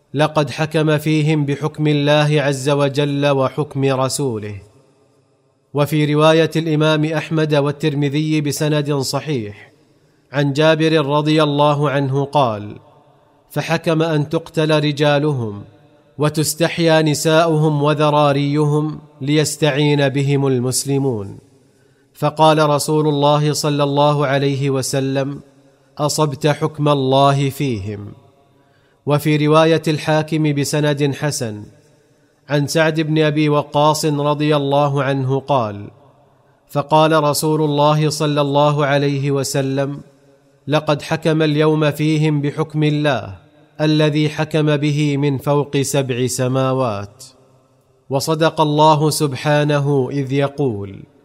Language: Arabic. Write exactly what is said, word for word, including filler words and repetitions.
لقد حكم فيهم بحكم الله عز وجل وحكم رسوله. وفي رواية الإمام أحمد والترمذي بسند صحيح عن جابر رضي الله عنه قال: فحكم أن تقتل رجالهم وتستحيا نساؤهم وذراريهم ليستعين بهم المسلمون. فقال رسول الله صلى الله عليه وسلم: أصبت حكم الله فيهم. وفي رواية الحاكم بسند حسن عن سعد بن أبي وقاص رضي الله عنه قال: فقال رسول الله صلى الله عليه وسلم: لقد حكم اليوم فيهم بحكم الله الذي حكم به من فوق سبع سماوات. وصدق الله سبحانه إذ يقول: